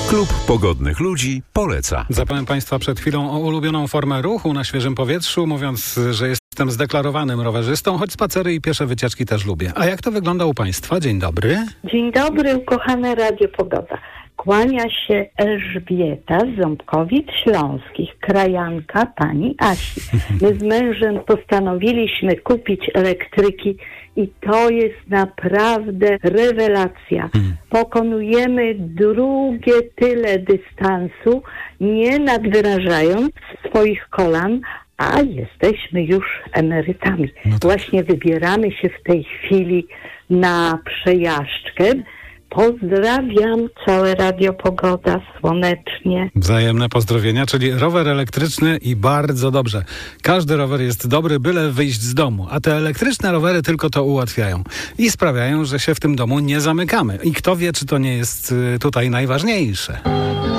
Klub Pogodnych Ludzi poleca. Zapytałem Państwa przed chwilą o ulubioną formę ruchu na świeżym powietrzu, mówiąc, że jestem zdeklarowanym rowerzystą, choć spacery i piesze wycieczki też lubię. A jak to wygląda u Państwa? Dzień dobry. Dzień dobry, ukochane Radio Pogoda. Kłania się Elżbieta z Ząbkowic Śląskich, krajanka pani Asi. My z mężem postanowiliśmy kupić elektryki i to jest naprawdę rewelacja. Pokonujemy drugie tyle dystansu, nie nadwyrażając swoich kolan, a jesteśmy już emerytami. Właśnie wybieramy się w tej chwili na przejażdżkę. Pozdrawiam, całe Radio Pogoda, słonecznie. Wzajemne pozdrowienia, czyli rower elektryczny i bardzo dobrze. Każdy rower jest dobry, byle wyjść z domu, a te elektryczne rowery tylko to ułatwiają i sprawiają, że się w tym domu nie zamykamy. I kto wie, czy to nie jest tutaj najważniejsze.